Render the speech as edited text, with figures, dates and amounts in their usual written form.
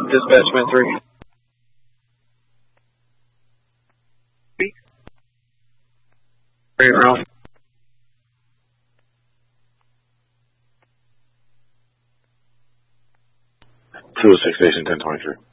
Dispatch man 3. Great, Ralph. 206 Station 1023.